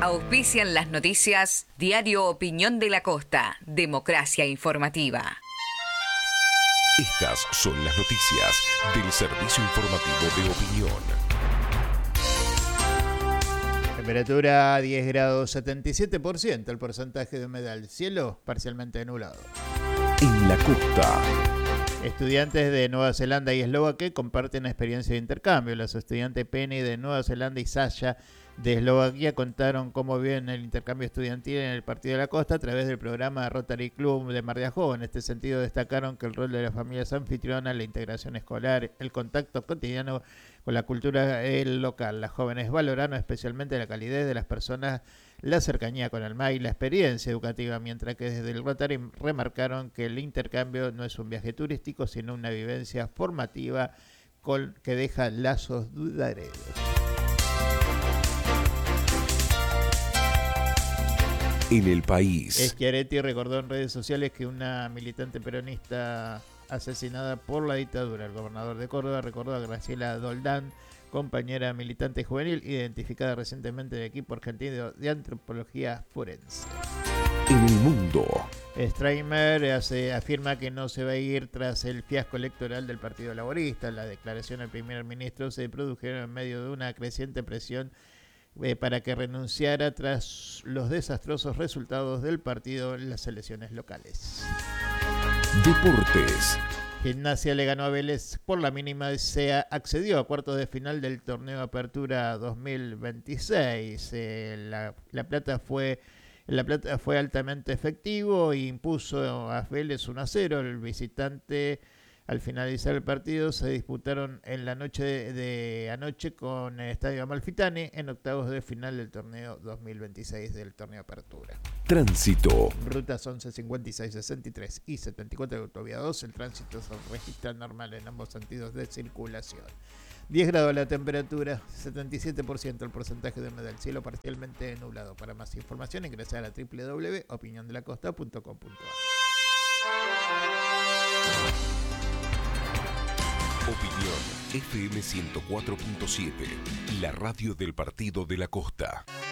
Auspician las noticias Diario Opinión de la Costa, Democracia Informativa. Estas son las noticias del Servicio Informativo de Opinión. Temperatura 10 grados, 77% el porcentaje de humedad. Cielo parcialmente nublado. En la costa. Estudiantes de Nueva Zelanda y Eslovaquia comparten experiencia de intercambio. Los estudiantes Penny de Nueva Zelanda y Sasha de Eslovaquia contaron cómo viven el intercambio estudiantil en el Partido de la Costa a través del programa Rotary Club de Mar de Ajó. En este sentido destacaron que el rol de las familias anfitrionas, la integración escolar, el contacto cotidiano con la cultura local. Las jóvenes valoraron especialmente la calidez de las personas, la cercanía con el mar y la experiencia educativa, mientras que desde el Rotary remarcaron que el intercambio no es un viaje turístico, sino una vivencia formativa que deja lazos duraderos. En el país. Schiaretti recordó en redes sociales que una militante peronista asesinada por la dictadura, el gobernador de Córdoba, recordó a Graciela Doldán, compañera militante juvenil, identificada recientemente en el equipo argentino de antropología forense. En el mundo. Streimer afirma que no se va a ir tras el fiasco electoral del Partido Laborista. La declaración del primer ministro se produjeron en medio de una creciente presión para que renunciara tras los desastrosos resultados del partido en las elecciones locales. Deportes. Gimnasia le ganó a Vélez por la mínima y se accedió a cuartos de final del torneo Apertura 2026. La Plata fue altamente efectivo e impuso a Vélez 1-0. El visitante, al finalizar el partido, se disputaron en la noche de anoche con el Estadio Amalfitani en octavos de final del torneo 2026 del torneo Apertura. Tránsito. Rutas 11, 56, 63 y 74 de autovía 2. El tránsito se registra normal en ambos sentidos de circulación. 10 grados la temperatura, 77% el porcentaje de humedad, el cielo parcialmente nublado. Para más información ingresar a www.opiniondelacosta.com.ar. Opinión FM 104.7, la radio del Partido de la Costa.